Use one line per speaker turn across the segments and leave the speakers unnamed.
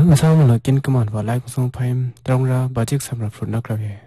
sao mà lại kiên cơ mòn vào lại của sông phim trong ra bà chiếc sầm rập phụt nước rồi vậy.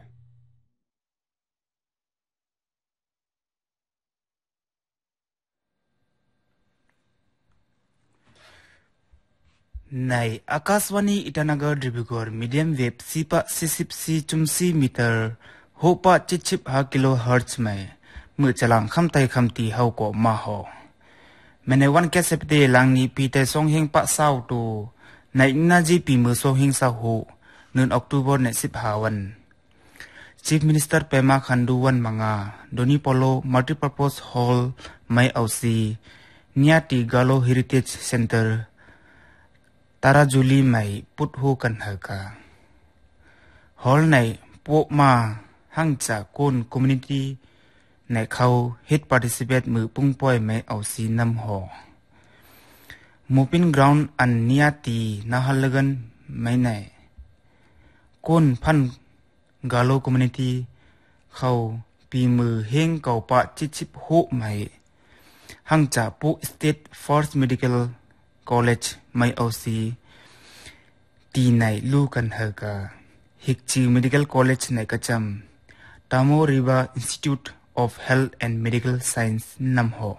ในอากาศวันนี้อิตานาการดิบกอร์มีเดียมเวฟ4.44 มิเตอร์6.75 กิโลเฮิรตซ์ไม่เมื่อจะลังคำไต่คำตีเฮาก็มาหอแม้ในวันแก่เสพเดลังนี้ปีแต่ทรงเฮงปะเศร้าตูในนาจีปีมือทรงเฮงเศร้าหูเดือนออกตุลาใน15 วัน Chief Minister Pema Khandu wan manga Doni Polo Multipurpose Hall Mai Ausi Nia Ti Galo Heritage Center Tara Juli Mai Put Ho Kan Haka Hall Nai Pok Ma Hang Cha Kon Community Nai Khau Hit Participate Mu Pung Poi Mai Ausi Nam Ho Mopin Ground An Nia Ti Nahalagan Mai Nai Kon Phan Galo Community เขาปีมือเฮงเก่าปะ70 โหใหม่หังจากปุ State Force Medical College ไม่เอาซีตีในลูกกันเฮกาฮิกจี Medical College ในกระจำ Tamo Riva Institute of Health and Medical Science นำหอ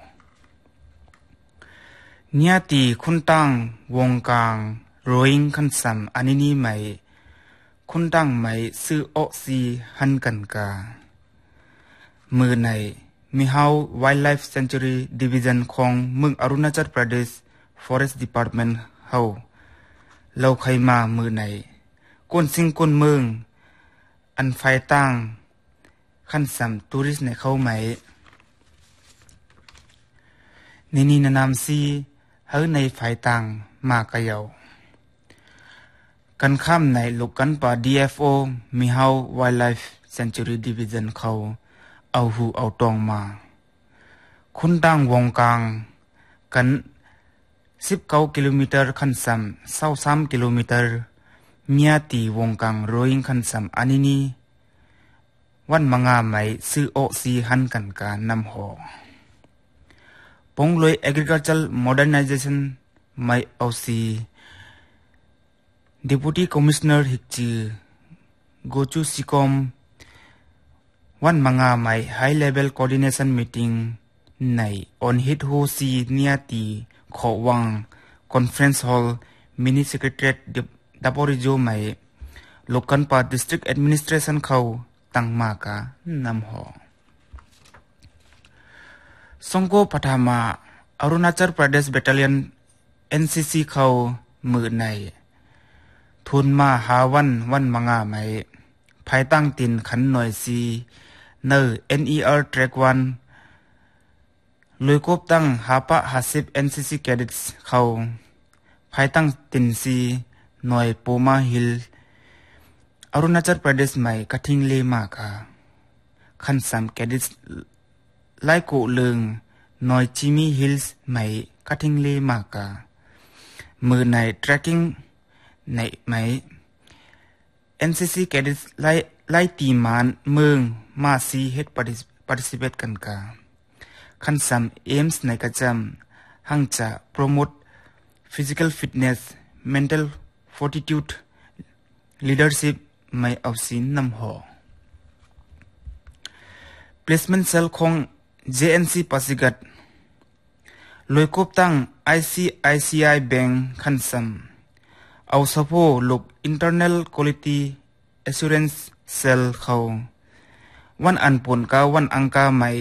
เนียตีคุณตั้งวงกลางโรยิงขันสัมอันนี้ใหม่คุณตั้งไม่ซื้อออกซีหันกันกามือในมีเฮา Wildlife Sanctuary Division ของเมืองอรุณาจัลประเทศ Forest Department เฮาเราใครมามือในก้นสิงก้นเมืองอันไฟตั้งขันสัมทัวริสต์ในเข้าไหมนี่นามซีเฮาในไฟตั้งมากะเยากันข้ามในลูกกันป่า DFO มีเฮา Wildlife Sanctuary Division เขาเอาหูเอาตองมาคุณตั้งวงกลางกัน19 กิโลเมตรขันซ้ำ23 กิโลเมตรมียตีวงกลางโรยิงขันซ้ำอันนี้วันมังาไม่ซื้อโอซีหันกันการนำหอปงลอย Agricultural Modernization ไม่เอาซีDeputy Commissioner Hikchi Gochu Sikom วันมังาไม่ High Level Coordination Meeting ใน On Hit Ho Si เนียตีขอวัง Conference Hall Mini Secretariat ดับอริโจไม่ลูกกันป่า District Administration เขาตั้งมากานำหอสงโกพัฒมาอรุณาจัลประเทศ Battalion NCC เขามือในทุนมาหาวันมังาไม่ภายตั้งตินขันหน่อยซีเนอ NER Track 1ลอยกบตั้งหาปะ50 NCC Cadets เขาภายตั้งตินซีหน่อยโปมาฮิลอรุณาจัลประเทศใหม่กระทิงเลมากาขัน3 Cadets ไล่โกเลิงหน่อยจิมี่ฮิลส์ใหม่กระทิงเลมากามือใน Trackingในไหม NCC Cadets ไล่ตีมานเมืองมาซีเฮ็ดparticipate กันกาคันซ้ำ aims ในกระจำหังจะ promote physical fitness mental fortitude leadership ไม่เอาสินนำหอ placement cell ของ JNC ปัสกัดลอยกบตั้ง ICICI Bank คันซ้ำเอาสะโพลูก internal quality assurance cell เขาวันอันปนกาวันอังกาไม่